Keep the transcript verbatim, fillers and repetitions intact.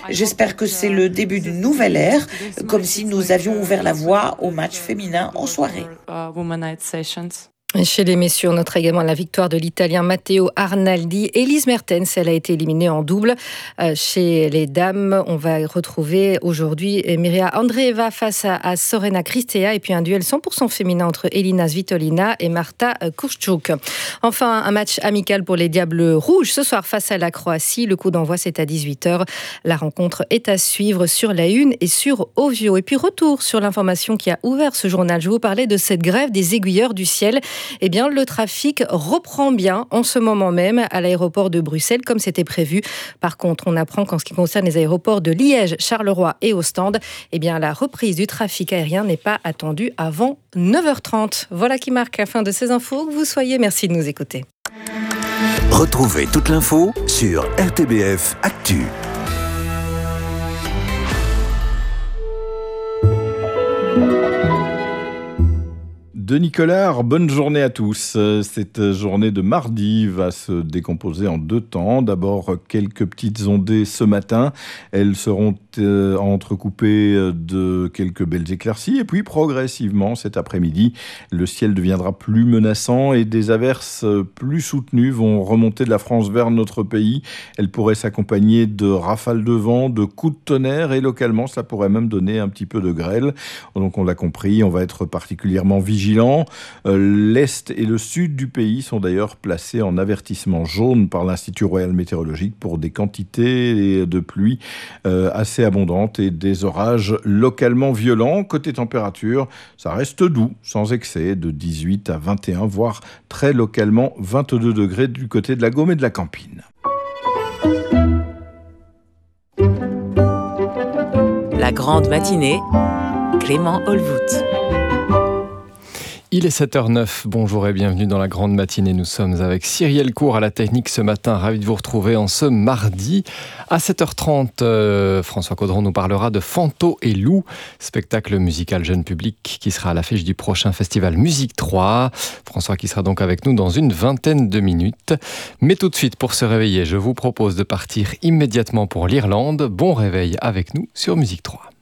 J'espère que c'est le début d'une nouvelle ère, comme si nous avions ouvert la voie au match féminin en soirée. Chez les messieurs, on notera également la victoire de l'Italien Matteo Arnaldi. Elise Mertens, elle a été éliminée en double. Euh, chez les dames, on va retrouver aujourd'hui Miria Andreeva face à, à Sorena Cristea et puis un duel cent pour cent féminin entre Elina Svitolina et Marta Kuszczuk. Enfin, un match amical pour les Diables Rouges ce soir face à la Croatie. Le coup d'envoi, c'est à dix-huit heures. La rencontre est à suivre sur la Une et sur Ovio. Et puis retour sur l'information qui a ouvert ce journal. Je vous parlais de cette grève des aiguilleurs du ciel. Eh bien, le trafic reprend bien en ce moment même à l'aéroport de Bruxelles, comme c'était prévu. Par contre, on apprend qu'en ce qui concerne les aéroports de Liège, Charleroi et Ostende, eh bien, la reprise du trafic aérien n'est pas attendue avant neuf heures trente. Voilà qui marque la fin de ces infos. Que vous soyez, merci de nous écouter. Retrouvez toute l'info sur R T B F Actu. Denis Collard, bonne journée à tous. Cette journée de mardi va se décomposer en deux temps. D'abord, quelques petites ondées ce matin. Elles seront euh, entrecoupées de quelques belles éclaircies. Et puis, progressivement, cet après-midi, le ciel deviendra plus menaçant et des averses plus soutenues vont remonter de la France vers notre pays. Elles pourraient s'accompagner de rafales de vent, de coups de tonnerre et localement, ça pourrait même donner un petit peu de grêle. Donc, on l'a compris, on va être particulièrement vigilant. L'Est et le Sud du pays sont d'ailleurs placés en avertissement jaune par l'Institut Royal Météorologique pour des quantités de pluie assez abondantes et des orages localement violents. Côté température, ça reste doux, sans excès, de dix-huit à vingt et un, voire très localement vingt-deux degrés du côté de la Gaume et de la Campine. La grande matinée, Clément Olvout. Il est sept heures neuf, bonjour et bienvenue dans la grande matinée. Nous sommes avec Cyrielle Cour à la technique ce matin, ravi de vous retrouver en ce mardi. À sept heures trente, euh, François Caudron nous parlera de Fanto et Lou, spectacle musical jeune public qui sera à l'affiche du prochain festival Musique trois. François qui sera donc avec nous dans une vingtaine de minutes. Mais tout de suite, pour se réveiller, je vous propose de partir immédiatement pour l'Irlande. Bon réveil avec nous sur Musique trois.